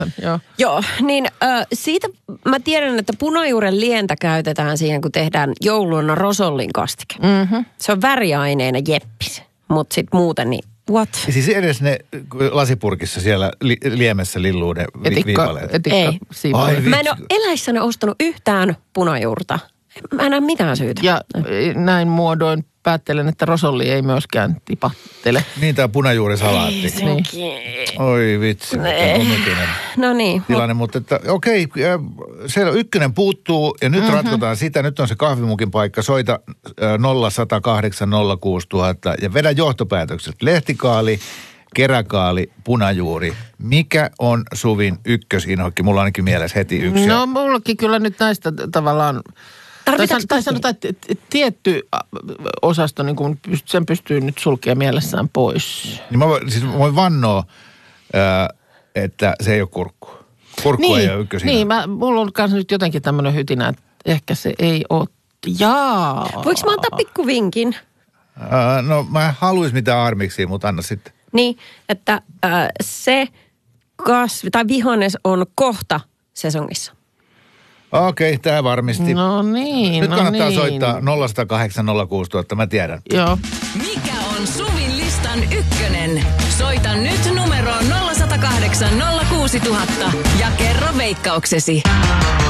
Joo, niin siitä mä tiedän, että punajuuren lientä käytetään siihen, kun tehdään jouluna rosollin kastike. Mm-hmm. Se on väriaineena jeppis, mutta sitten muuten niin what? Ja siis edes ne lasipurkissa siellä liemessä lilluu ne viipaleet. Ei. Mä en ole eläissäni ostanut yhtään punajuurta. Mä en näe mitään syytä. Ja näin muodoin päättelen, että rosolli ei myöskään tipahtele. Niin, tämä punajuurisalaatti. Oi vitsi, omituinen no niin. tilanne, mutta että okei, siellä ykkönen puuttuu ja nyt ratkotaan sitä. Nyt on se kahvimukin paikka. Soita 0108 06000 ja vedä johtopäätökset. Lehtikaali, keräkaali, punajuuri. Mikä on Suvin ykkösinhokki? Mulla on ainakin mielessä heti yksi. No mullakin kyllä nyt näistä tavallaan... Tai sanotaan, että tietty osasto, niin kun sen pystyy nyt sulkemaan mielessään pois. Niin mä voin vannoa, että se ei ole kurkku. Kurkku ei ole ykkösinä. Niin, mulla on kanssa nyt jotenkin tämmöinen hytinä, että ehkä se ei ole. Jaa. Voinko mä antaa pikkuvinkin? No mä haluaisin mitään armiksi, mutta anna sitten. Niin, että se kasvi tai vihannes on kohta sesongissa. Okei, tämä varmisti. No niin, nyt kannattaa soittaa 0108 06000, mä tiedän. Joo. Mikä on Suvin listan ykkönen? Soita nyt numeroon 0108 06000 ja kerro veikkauksesi.